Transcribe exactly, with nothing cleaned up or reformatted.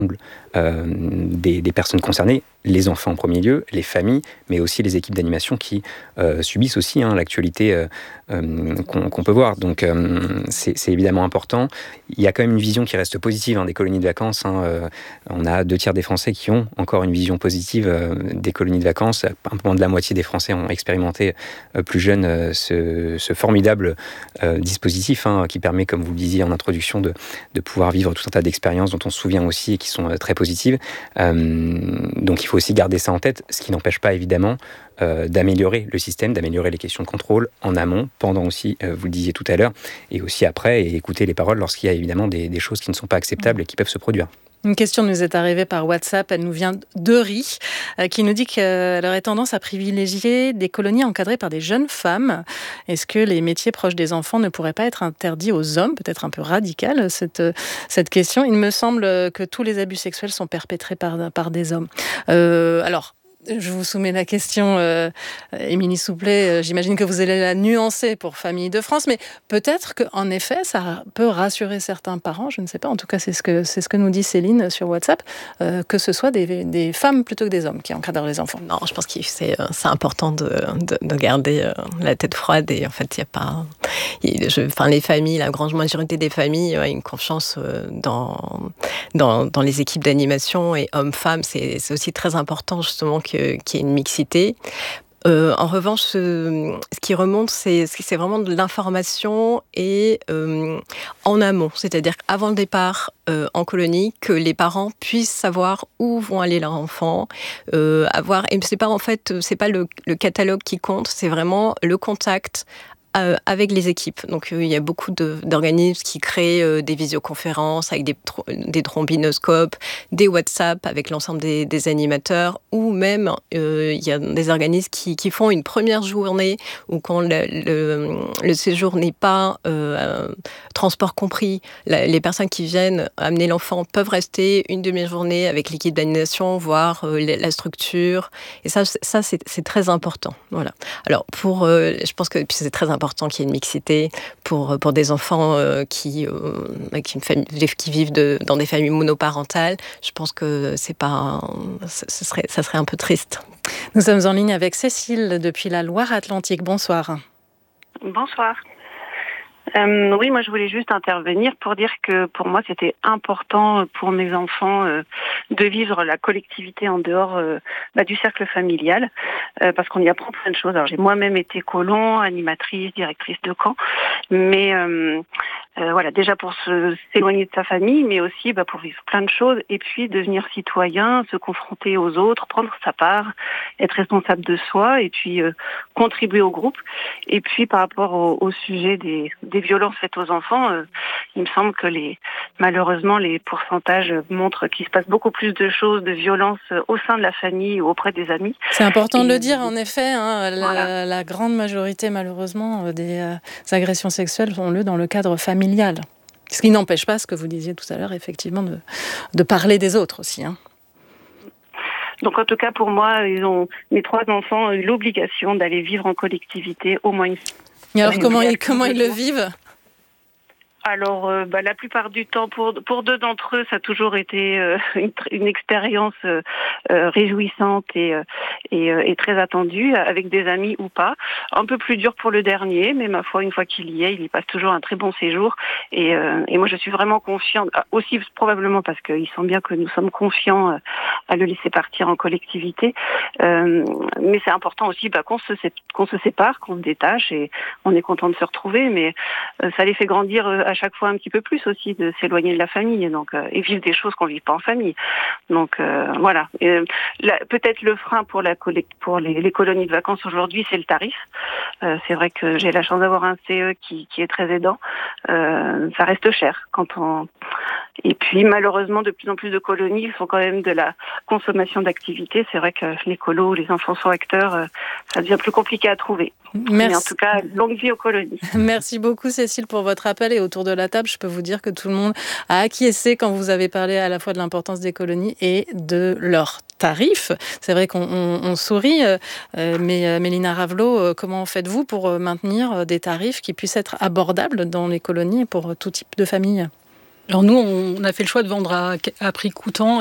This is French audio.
Euh, des, des personnes concernées, les enfants en premier lieu, les familles, mais aussi les équipes d'animation qui euh, subissent aussi hein, l'actualité euh, euh, qu'on, qu'on peut voir. Donc euh, c'est, c'est évidemment important. Il y a quand même une vision qui reste positive hein, des colonies de vacances. Hein. Euh, on a deux tiers des Français qui ont encore une vision positive euh, des colonies de vacances. Un peu moins de la moitié des Français ont expérimenté euh, plus jeunes euh, ce, ce formidable euh, dispositif hein, qui permet, comme vous le disiez en introduction, de, de pouvoir vivre tout un tas d'expériences dont on se souvient aussi et qui sont euh, très positives. Euh, donc il faut aussi garder ça en tête, ce qui n'empêche pas évidemment euh, d'améliorer le système, d'améliorer les questions de contrôle en amont, pendant aussi, euh, vous le disiez tout à l'heure, et aussi après, et écouter les paroles lorsqu'il y a évidemment des, des choses qui ne sont pas acceptables et qui peuvent se produire. Une question nous est arrivée par WhatsApp, elle nous vient d'Eury, euh, qui nous dit qu'elle aurait tendance à privilégier des colonies encadrées par des jeunes femmes. Est-ce que les métiers proches des enfants ne pourraient pas être interdits aux hommes ? Peut-être un peu radical, cette, cette question. Il me semble que tous les abus sexuels sont perpétrés par, par des hommes. Euh, alors... Je vous soumets la question, euh, Émilie Souplet. Euh, j'imagine que vous allez la nuancer pour Famille de France, mais peut-être qu'en effet, ça peut rassurer certains parents. Je ne sais pas. En tout cas, c'est ce que c'est ce que nous dit Céline sur WhatsApp, euh, que ce soit des, des femmes plutôt que des hommes qui encadrent les enfants. Non, je pense que c'est c'est important de, de, de garder la tête froide et en fait, il y a pas. Je, enfin, les familles, la grande majorité des familles ont une confiance dans dans, dans les équipes d'animation et hommes-femmes. C'est, c'est aussi très important justement que qu'il y ait une mixité. Euh, en revanche, ce, ce qui remonte, c'est, c'est vraiment de l'information et euh, en amont, c'est-à-dire qu'avant le départ euh, en colonie, que les parents puissent savoir où vont aller leurs enfants, euh, avoir. Et c'est pas en fait, c'est pas le, le catalogue qui compte, c'est vraiment le contact. Euh, avec les équipes. Donc, euh, il y a beaucoup de, d'organismes qui créent euh, des visioconférences avec des, des trombinoscopes, des WhatsApp avec l'ensemble des, des animateurs, ou même euh, il y a des organismes qui, qui font une première journée où quand le, le, le séjour n'est pas euh, transport compris, la, les personnes qui viennent amener l'enfant peuvent rester une demi-journée avec l'équipe d'animation, voir euh, la, la structure. Et ça, ça c'est, c'est très important. Voilà. Alors, pour, euh, je pense que puis c'est très important important qu'il y ait une mixité pour, pour des enfants euh, qui, euh, qui, une famille, qui vivent de, dans des familles monoparentales. Je pense que c'est pas, ce serait, ça serait un peu triste. Nous sommes en ligne avec Cécile depuis la Loire-Atlantique. Bonsoir. Bonsoir. Euh, oui, moi je voulais juste intervenir pour dire que pour moi c'était important pour mes enfants euh, de vivre la collectivité en dehors euh, bah, du cercle familial euh, parce qu'on y apprend plein de choses. Alors j'ai moi-même été colon, animatrice, directrice de camp, mais euh, euh, voilà, déjà pour se, s'éloigner de sa famille, mais aussi bah, pour vivre plein de choses et puis devenir citoyen, se confronter aux autres, prendre sa part, être responsable de soi et puis euh, contribuer au groupe. Et puis par rapport au, au sujet des, des violences faites aux enfants, euh, il me semble que les, malheureusement les pourcentages montrent qu'il se passe beaucoup plus de choses, de violences au sein de la famille ou auprès des amis. C'est important et de le dire, en effet. Hein, la, voilà. la grande majorité, malheureusement, des euh, agressions sexuelles ont lieu dans le cadre familial. Ce qui n'empêche pas ce que vous disiez tout à l'heure, effectivement, de, de parler des autres aussi. Hein. Donc en tout cas, pour moi, ils ont, mes trois enfants ont eu l'obligation d'aller vivre en collectivité au moins une Et alors, comment ils, comment ils le vivent ? Alors, euh, bah, la plupart du temps, pour pour deux d'entre eux, ça a toujours été euh, une, une expérience euh, euh, réjouissante et, euh, et, euh, et très attendue, avec des amis ou pas. Un peu plus dur pour le dernier, mais ma foi, une fois qu'il y est, il y passe toujours un très bon séjour. Et, euh, et moi, je suis vraiment confiante, aussi probablement parce qu'ils sentent bien que nous sommes confiants à le laisser partir en collectivité. Euh, mais c'est important aussi bah, qu'on se qu'on se sépare, qu'on se détache, et on est content de se retrouver, mais euh, ça les fait grandir euh, à chaque fois un petit peu plus aussi, de s'éloigner de la famille, donc euh, et vivre des choses qu'on vit pas en famille. Donc euh, voilà. Et, euh, la, peut-être le frein pour la pour les, les colonies de vacances aujourd'hui, c'est le tarif. Euh, c'est vrai que j'ai la chance d'avoir un C E qui, qui est très aidant. Euh, ça reste cher quand on. Et puis malheureusement, de plus en plus de colonies font quand même de la consommation d'activités. C'est vrai que les colos, les enfants sont acteurs, euh, ça devient plus compliqué à trouver. Merci. Mais en tout cas, longue vie aux colonies. Merci beaucoup Cécile pour votre appel, et autour de la table, je peux vous dire que tout le monde a acquiescé quand vous avez parlé à la fois de l'importance des colonies et de leurs tarifs. C'est vrai qu'on on, on sourit, euh, mais euh, Mélina Ravelot, euh, comment faites-vous pour maintenir des tarifs qui puissent être abordables dans les colonies pour tout type de famille ? Alors nous, on a fait le choix de vendre à, à prix coûtant